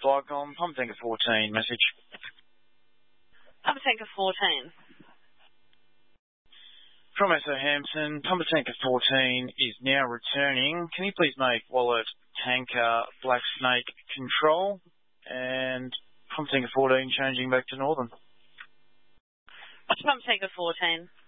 Flycom, Pump Tanker 14, message. Pump Tanker 14. From SO Hampton, Pump Tanker 14 is now returning. Can you please make wallet tanker Black Snake control and Pump Tanker 14 changing back to Northern? Pump Tanker 14.